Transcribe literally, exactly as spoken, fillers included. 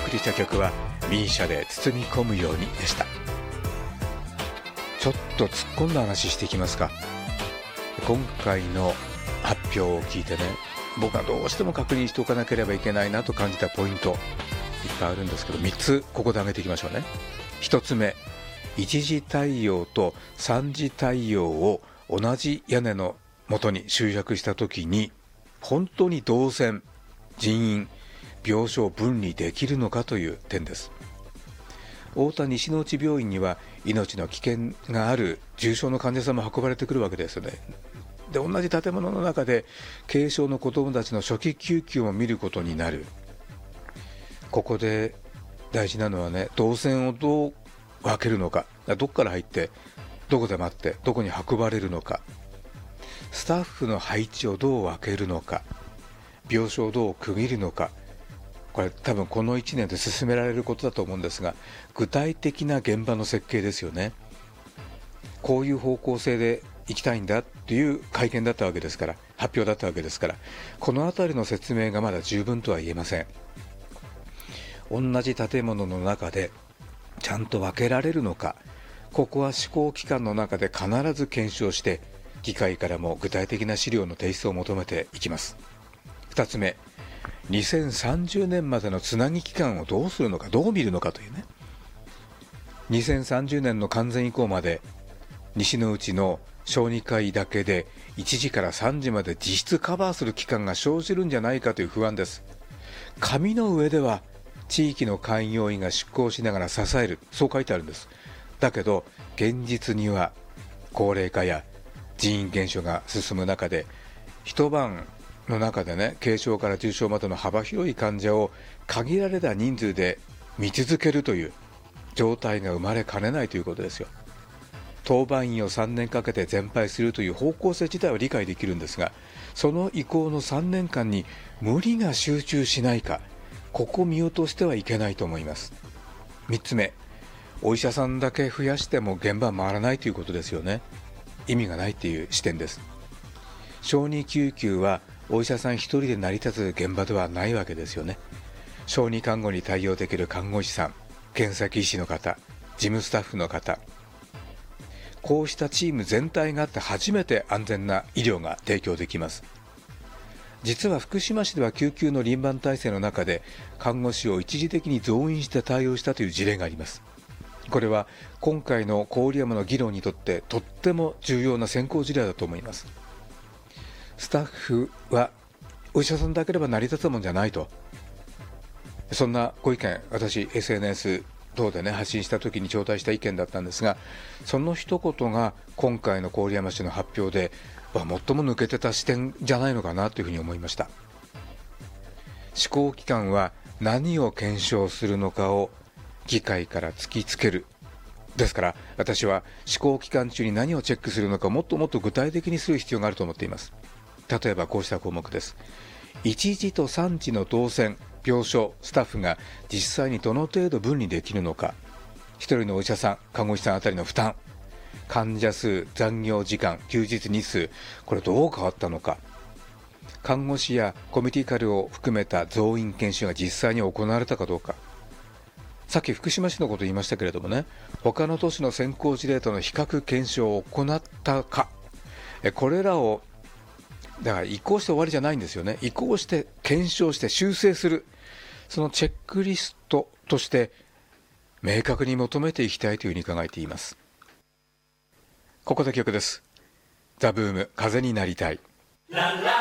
送りした曲はミーシャで包み込むようにでした。ちょっと突っ込んだ話していきますか。今回の発表を聞いてね、僕はどうしても確認しておかなければいけないなと感じたポイントいっぱいあるんですけど、みっつここで挙げていきましょうね。ひとつめ、一次太陽と三次太陽を同じ屋根の下に集約したときに本当に動線、人員、病床分離できるのかという点です。太田西の内病院には命の危険がある重症の患者さんも運ばれてくるわけですよね。で、同じ建物の中で軽症の子どもたちの初期救急も見ることになる。ここで大事なのはね、動線をどう分けるのか、どこから入ってどこで待ってどこに運ばれるのか、スタッフの配置をどう分けるのか、病床をどう区切るのか、これ多分このいちねんで進められることだと思うんですが、具体的な現場の設計ですよね。こういう方向性で行きたいんだっていう会見だったわけですから、発表だったわけですから、このあたりの説明がまだ十分とは言えません。同じ建物の中でちゃんと分けられるのか、ここは施行期間の中で必ず検証して、議会からも具体的な資料の提出を求めていきます。ふたつめ、にせんさんじゅうねんまでのつなぎ期間をどうするのか、どう見るのかというね。にせんさんじゅうねんの完全移行まで西の内の小児科医だけでいちじからさんじまで実質カバーする期間が生じるんじゃないかという不安です。紙の上では地域の開業医が出向しながら支える、そう書いてあるんです。だけど現実には高齢化や人員減少が進む中で、一晩の中でね、軽症から重症までの幅広い患者を限られた人数で見続けるという状態が生まれかねないということですよ。当番員をさんねんかけて全廃するという方向性自体は理解できるんですが、その移行のさんねんかんに無理が集中しないか、ここを見落としてはいけないと思います。みっつめ、お医者さんだけ増やしても現場回らないということですよね。意味がないという視点です。小児救急はお医者さん一人で成り立つ現場ではないわけですよね。小児看護に対応できる看護師さん、検査技師の方、事務スタッフの方、こうしたチーム全体があって初めて安全な医療が提供できます。実は福島市では救急の輪番体制の中で看護師を一時的に増員して対応したという事例があります。これは今回の郡山の議論にとってとっても重要な先行事例だと思います。スタッフはお医者さんだければ成り立つもんじゃないと、そんなご意見、私 エスエヌエス 等でね発信した時に頂戴した意見だったんですが、その一言が今回の郡山市の発表で最も抜けてた視点じゃないのかなというふうに思いました。施行期間は何を検証するのかを議会から突きつける。ですから私は施行期間中に何をチェックするのか、もっともっと具体的にする必要があると思っています。例えばこうした項目です。いち次とさん次の動線、病床、スタッフが実際にどの程度分離できるのか、ひとりのお医者さん、看護師さんあたりの負担、患者数、残業時間、休日日数、これどう変わったのか、看護師やコミュニティカルを含めた増員研修が実際に行われたかどうか、さっき福島市のこと言いましたけれどもね、他の都市の先行事例との比較検証を行ったか、これらをだから移行して終わりじゃないんですよね。移行して検証して修正する、そのチェックリストとして明確に求めていきたいというふうに考えています。ここで曲です。ザ・ブーム、風になりたい。